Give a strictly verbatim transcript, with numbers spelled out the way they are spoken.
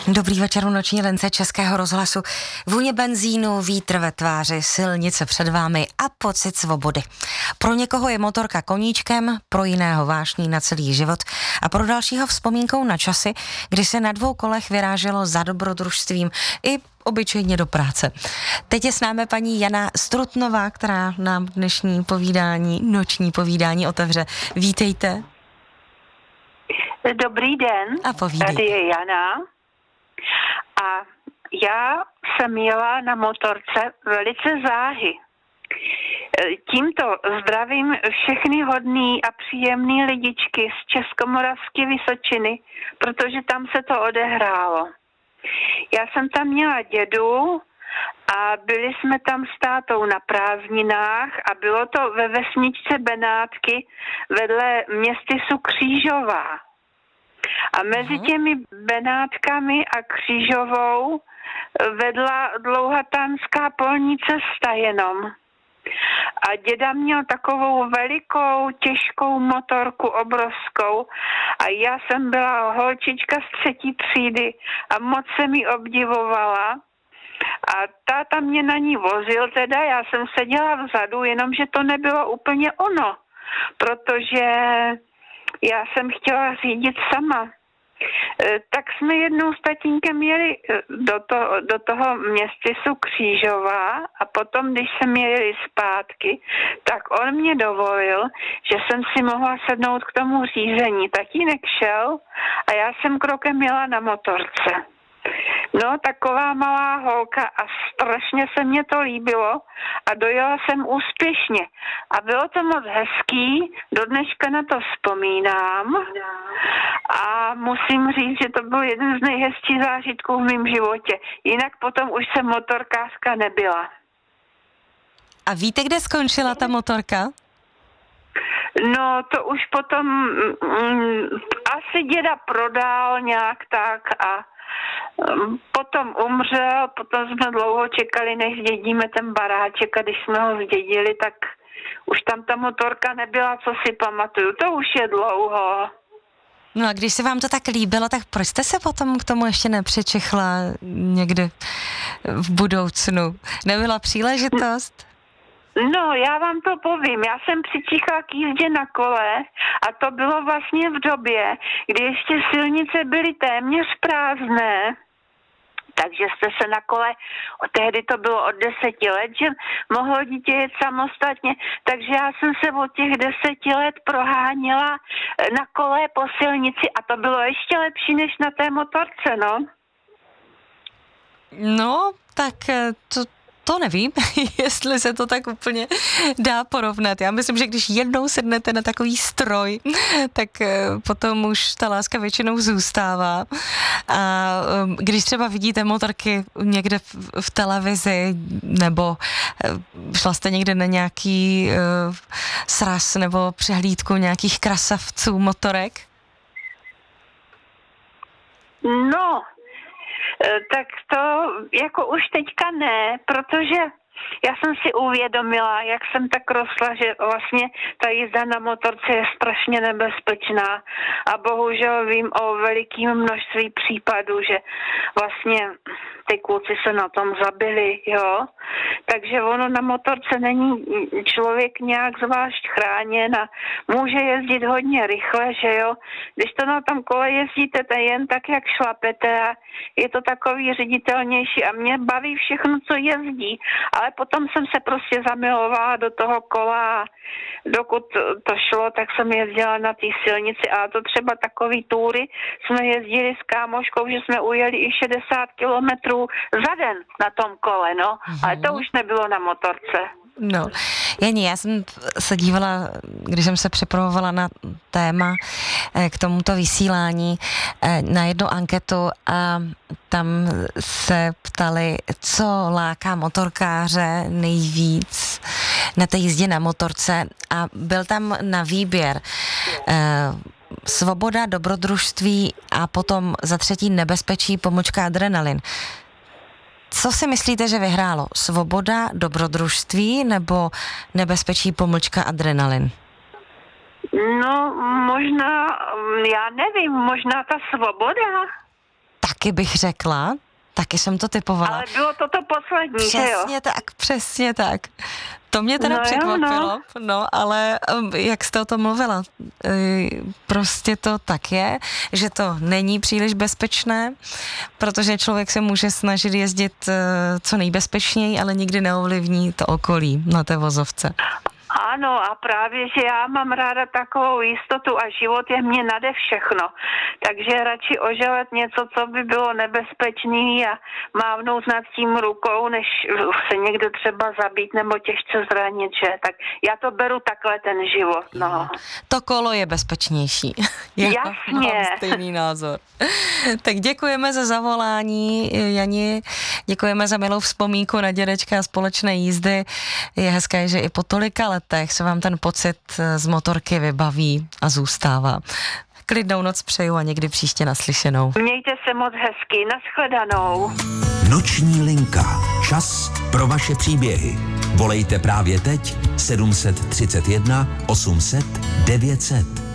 Dobrý večer u noční lence Českého rozhlasu. Vůně benzínu, vítr ve tváři, silnice před vámi a pocit svobody. Pro někoho je motorka koníčkem, pro jiného vášní na celý život a pro dalšího vzpomínkou na časy, kdy se na dvou kolech vyráželo za dobrodružstvím i obyčejně do práce. Teď je s námi paní Jana Strutnová, která nám dnešní povídání, noční povídání otevře. Vítejte. Dobrý den, a povídej. Tady je Jana. A já jsem jela na motorce velice záhy. Tímto zdravím všechny hodný a příjemný lidičky z Českomoravské Vysočiny, protože tam se to odehrálo. Já jsem tam měla dědu a byli jsme tam s tátou na prázdninách a bylo to ve vesničce Benátky vedle městysu Křížová. A mezi těmi Benátkami a Křížovou vedla dlouhatánská polnice s tajenom. A děda měl takovou velikou, těžkou motorku, obrovskou. A já jsem byla holčička z třetí třídy a moc se mi obdivovala. A táta mě na ní vozil, teda já jsem seděla vzadu, jenomže to nebylo úplně ono, protože já jsem chtěla řídit sama. Tak jsme jednou s tatínkem jeli do, to, do toho městysu Křížová a potom, když jsme jeli zpátky, tak on mě dovolil, že jsem si mohla sednout k tomu řízení. Tatínek šel a já jsem krokem jela na motorce. No, taková malá holka a strašně se mně to líbilo a dojela jsem úspěšně. A bylo to moc hezký, do dneška na to vzpomínám a musím říct, že to byl jeden z nejhezčích zážitků v mém životě. Jinak potom už jsem motorkářka nebyla. A víte, kde skončila ta motorka? No, to už potom mm, asi děda prodal nějak tak a potom umřel, potom jsme dlouho čekali, než zdědíme ten baráček a když jsme ho zdědili, tak už tam ta motorka nebyla, co si pamatuju. To už je dlouho. No a když se vám to tak líbilo, tak proč jste se potom k tomu ještě nepřičichla někdy v budoucnu? Nebyla příležitost? No, já vám to povím. Já jsem přičichla k jízdě na kole a to bylo vlastně v době, kdy ještě silnice byly téměř prázdné. Takže jste se na kole, tehdy to bylo od deseti let, že mohlo dítě jet samostatně, takže já jsem se od těch deseti let proháněla na kole po silnici a to bylo ještě lepší než na té motorce, no. No, tak to... To nevím, jestli se to tak úplně dá porovnat. Já myslím, že když jednou sednete na takový stroj, tak potom už ta láska většinou zůstává. A když třeba vidíte motorky někde v, v televizi, nebo šla jste někde na nějaký uh, sraz nebo přehlídku nějakých krasavců motorek? No, tak to jako už teďka ne, protože já jsem si uvědomila, jak jsem tak rostla, že vlastně ta jízda na motorce je strašně nebezpečná a bohužel vím o velikém množství případů, že vlastně ty kluci se na tom zabili, jo. Takže ono na motorce není člověk nějak zvlášť chráněn a může jezdit hodně rychle, že jo. Když to na tom kole jezdíte to jen tak, jak šlapete a je to takový ředitelnější a mě baví všechno, co jezdí, ale potom jsem se prostě zamilovala do toho kola a dokud to šlo, tak jsem jezdila na té silnici a to třeba takový túry jsme jezdili s kámoškou, že jsme ujeli i šedesát kilometrů za den na tom kole, no, mm-hmm. Ale to už nebylo na motorce. No, Jani, já jsem se dívala, když jsem se připravovala na téma k tomuto vysílání, na jednu anketu a tam se ptali, co láká motorkáře nejvíc na té jízdě na motorce a byl tam na výběr eh, svoboda, dobrodružství a potom za třetí nebezpečí, pomůcka adrenalin. Co si myslíte, že vyhrálo? Svoboda, dobrodružství nebo nebezpečí, pomlčka, adrenalin? No, možná, já nevím, možná ta svoboda. taky bych řekla, taky jsem to typovala. Ale bylo to to poslední, přesně že jo? Přesně tak, přesně tak. To mě teda no překvapilo, jo, no. no, ale um, jak jste o tom mluvila, prostě to tak je, že to není příliš bezpečné, protože člověk se může snažit jezdit co nejbezpečněji, ale nikdy neovlivní to okolí na té vozovce. Ano, a právě, že já mám ráda takovou jistotu a život je mě nade všechno. Takže radši oželet něco, co by bylo nebezpečný a mávnout nad tím rukou, než se někdo třeba zabít nebo těžce zranit, že? Tak já to beru takhle ten život, no. To kolo je bezpečnější. Já Jasně. Mám stejný názor. Tak děkujeme za zavolání, Jani, děkujeme za milou vzpomínku na dědečka a společné jízdy. Je hezké, že i po tolika letech se vám ten pocit z motorky vybaví a zůstává. Klidnou noc přeju a někdy příště naslyšenou. Mějte se moc hezky, nashledanou. Noční linka. Čas pro vaše příběhy. Volejte právě teď sedm set třicet jedna osm set devět set.